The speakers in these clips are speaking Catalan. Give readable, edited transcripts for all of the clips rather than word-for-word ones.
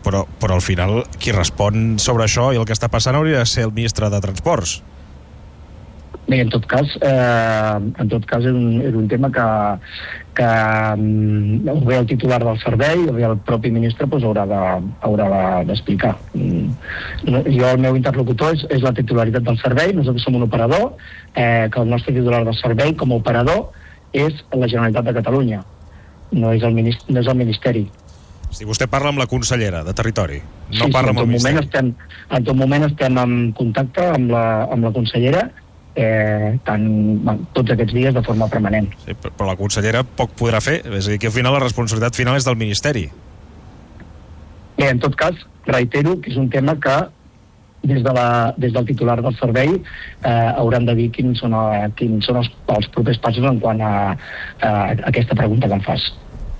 però al final qui respon sobre això i el que està passant hauria de ser el ministre de Transports. Bé, en tot cas és un tema que o bé el titular del servei o bé el propi ministre haurà d'explicar. Jo, el meu interlocutor és la titularitat del servei. Nosaltres som un operador, que el nostre titular del servei com a operador és la Generalitat de Catalunya, no és el Ministeri. Si vostè parla amb la consellera de Territori, no parla amb el Ministeri. En tot moment estem en contacte amb la consellera, tots aquests dies de forma permanent. Sí, però la consellera poc podrà fer, és a dir, que al final la responsabilitat final és del Ministeri. Bé, en tot cas, reitero que és un tema que des del titular del servei hauran de dir quins són els propers passos en quant a aquesta pregunta que em fas.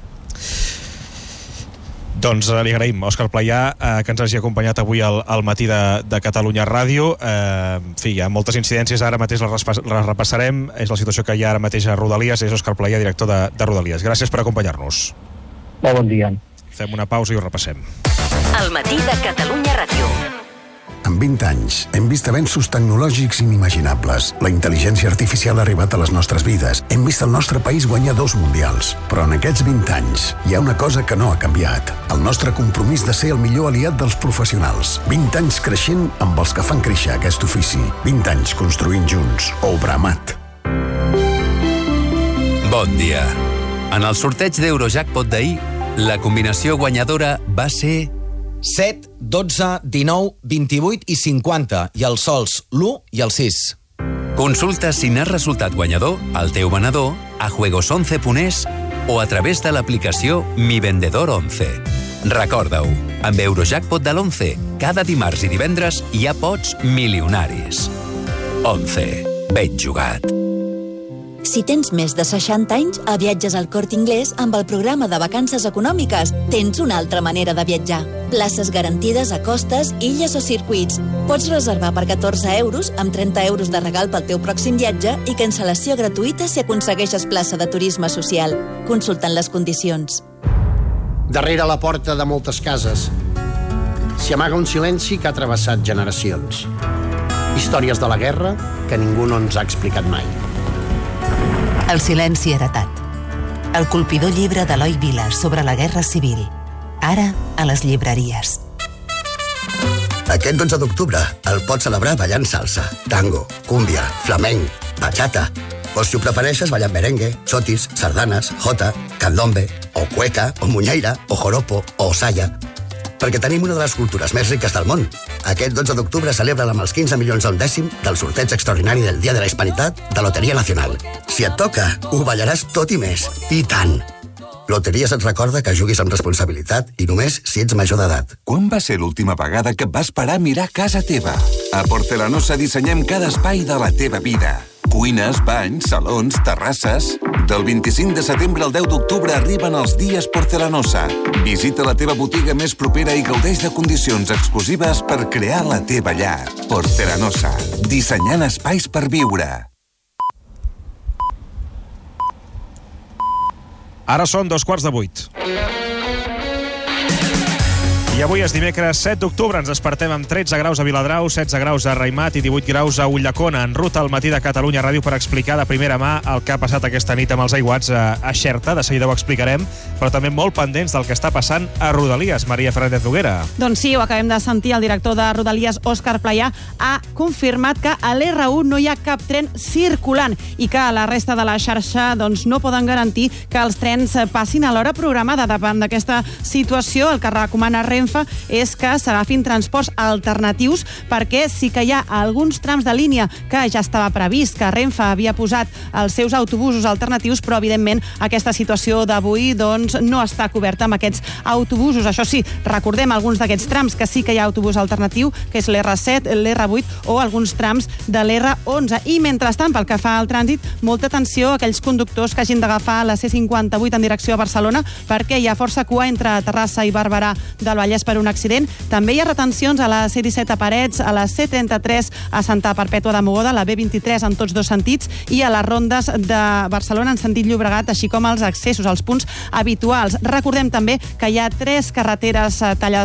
Doncs li agraïm, Òscar Playà, que ens hagi acompanyat avui al matí de Catalunya Ràdio. En fi, hi ha moltes incidències, ara mateix les repassarem. És la situació que hi ha ara mateix a Rodalies. És Òscar Playà, director de Rodalies. Gràcies per acompanyar-nos. Molt bon dia. Fem una pausa i ho repassem. El matí de Catalunya Ràdio. En 20 anys hem vist avenços tecnològics inimaginables. La intel·ligència artificial ha arribat a les nostres vides. Hem vist el nostre país guanyar 2 mundials. Però en aquests 20 anys hi ha una cosa que no ha canviat. El nostre compromís de ser el millor aliat dels professionals. 20 anys creixent amb els que fan créixer aquest ofici. 20 anys construint junts. Obramat. Bon dia. En el sorteig d'Eurojackpot d'ahir, la combinació guanyadora va ser 7, 12, 19, 28 i 50, i els sols l'1 i el 6. Consulta si n'has resultat guanyador al teu venedor, a juegos11.es o a través de l'aplicació Mi Vendedor 11. Recorda-ho, amb Eurojackpot de l'11, cada dimarts i divendres hi ha pots milionaris. 11. Ben jugat. Si tens més de 60 anys, a Viatges al Corte Inglés, amb el programa de vacances econòmiques, tens una altra manera de viatjar. Places garantides a costes, illes o circuits. Pots reservar per 14 euros, amb 30 euros de regal pel teu pròxim viatge i cancel·lació gratuïta si aconsegueixes plaça de turisme social. Consultant les condicions. Darrere la porta de moltes cases s'hi amaga un silenci que ha travessat generacions. Històries de la guerra que ningú no ens ha explicat mai. El silenci heretat. El colpidor llibre d'Eloi Vila sobre la Guerra Civil. Ara a les llibreries. Aquest 12 d'octubre el pots celebrar ballant salsa, tango, cúmbia, flamenc, bachata. O si ho prefereixes, ballant merengue, chotis, sardanes, jota, candombe, o cueca, o muñeira, o joropo, o saya. Perquè tenim una de les cultures més riques del món. Aquest 12 d'octubre celebra amb els 15 milions a un dècim del sorteig extraordinari del Dia de la Hispanitat de Loteria Nacional. Si et toca, ho ballaràs tot i més. I tant! Loteries et recorda que juguis amb responsabilitat i només si ets major d'edat. Quan va ser l'última vegada que vas parar a mirar casa teva? A Porcelanosa dissenyem cada espai de la teva vida. Cuines, banys, salons, terrasses... Del 25 de setembre al 10 d'octubre arriben els dies Porcelanosa. Visita la teva botiga més propera i gaudeix de condicions exclusives per crear la teva llar. Porcelanosa, dissenyant espais per viure. Ara són 7:15. I avui és dimecres 7 d'octubre, ens despertem amb 13 graus a Viladrau, 16 graus a Raimat i 18 graus a Ulldecona. En ruta al matí de Catalunya Ràdio per explicar de primera mà el que ha passat aquesta nit amb els aiguats a Xerta. De seguida ho explicarem, però també molt pendents del que està passant a Rodalies. Maria Fernández Noguera. Doncs sí, ho acabem de sentir. El director de Rodalies, Òscar Playà, ha confirmat que a l'R1 no hi ha cap tren circulant i que a la resta de la xarxa no poden garantir que els trens passin a l'hora programada. Davant d'aquesta situació, el que recomana Renfe és que s'agafin transports alternatius, perquè sí que hi ha alguns trams de línia que ja estava previst, que Renfe havia posat els seus autobusos alternatius, però evidentment aquesta situació d'avui no està coberta amb aquests autobusos. Això sí, recordem alguns d'aquests trams que sí que hi ha autobús alternatiu, que és l'R7, l'R8 o alguns trams de l'R11. I mentrestant, pel que fa al trànsit, molta atenció a aquells conductors que hagin d'agafar la C58 en direcció a Barcelona, perquè hi ha força cua entre Terrassa i Barberà del Vallès per un accident. També hi ha retencions a la C17 a Parets, a la C33 a Santa Perpètua de Mogoda, la B23 en tots dos sentits i a les rondes de Barcelona en sentit Llobregat, així com els accessos als punts habituals. Recordem també que hi ha 3 carreteres tallades